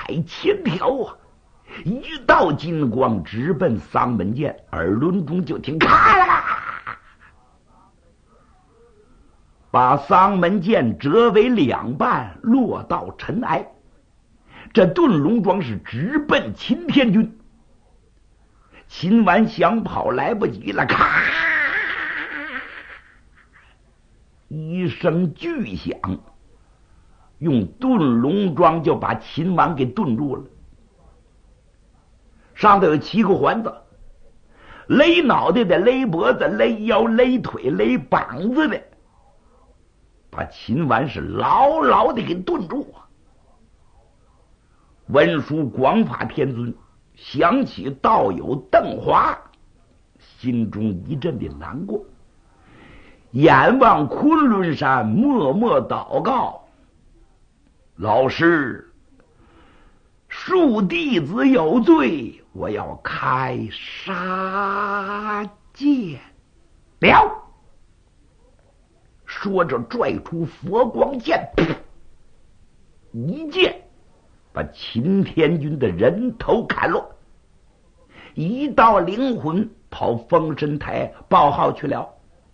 前挑啊，一道金光直奔丧门剑，耳轮中就听咔啦，把丧门剑折为两半，落到尘埃。这遁龙桩是直奔秦天军，秦完想跑来不及了，咔一声巨响，用遁龙桩就把秦完给顿住了。上头有7个环子，勒脑袋的、勒脖子、勒腰、勒腿、勒膀子的，把秦完是牢牢的给顿住啊。文殊广法天尊想起道友邓华，心中一阵的难过，眼望昆仑山，默默祷告：老师，恕弟子有罪，我要开杀戒了。说着拽出佛光剑，一剑把秦天军的人头砍落，一道灵魂跑封神台报号去了。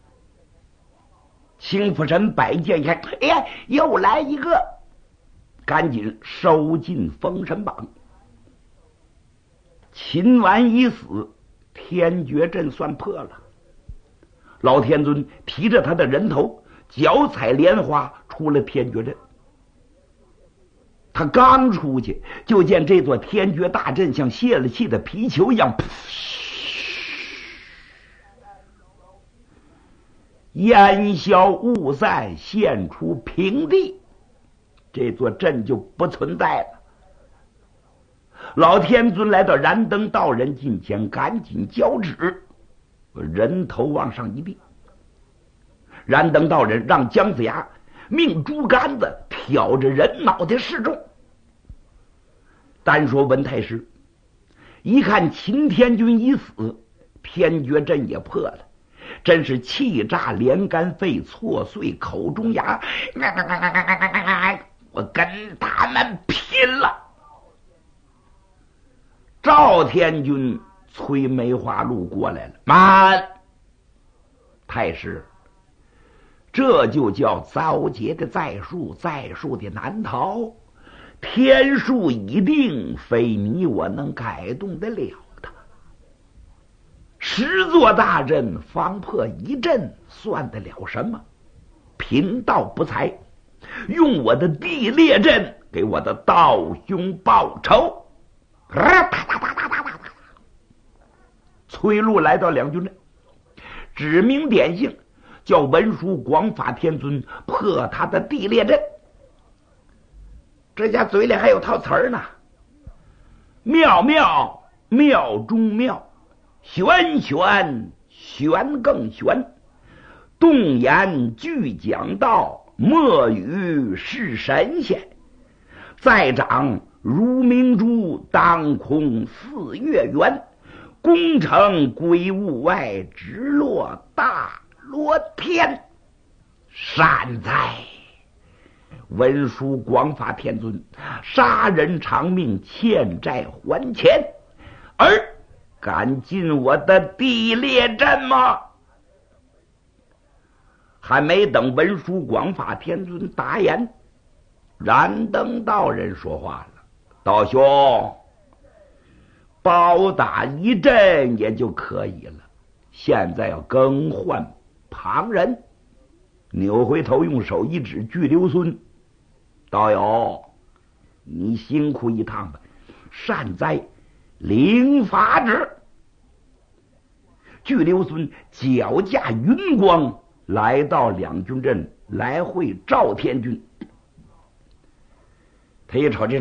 青福神摆剑一看，哎呀，又来一个，赶紧收进封神榜。秦完一死，天绝阵算破了。老天尊提着他的人头，脚踩莲花出了天绝阵。他刚出去，就见这座天绝大阵像泄了气的皮球一样，烟消雾散，现出平地，这座阵就不存在了。老天尊来到燃灯道人近前，赶紧交旨，人头往上一递。燃灯道人让姜子牙命猪杆子挑着人脑袋示众。单说文太师一看秦天军已死，天绝阵也破了，真是气炸连肝肺，挫碎口中牙，我跟他们拼了。赵天军催梅花鹿过来了，慢，太师，这就叫遭劫的在数，在数的难逃。天数已定，非你我能改动得了的。10座大阵方破一阵，算得了什么？贫道不才，用我的地裂阵给我的道兄报仇。崔禄来到两军阵，指名点姓，叫文殊广法天尊破他的地裂阵。这家嘴里还有套词儿呢，妙妙妙中妙，玄玄玄更玄，动言俱讲道，莫语是神仙。再长如明珠，当空4月圆，功成归物外，直落大罗天。善哉！文殊广法天尊，杀人偿命，欠债还钱，而敢进我的地裂阵吗？还没等文殊广法天尊答言，燃灯道人说话了：道兄，包打一阵也就可以了，现在要更换旁人。扭回头用手一指巨留孙，道友，你辛苦一趟吧，善哉，领法旨。巨留孙脚驾云光来到两军阵，来会赵天军。他一瞅这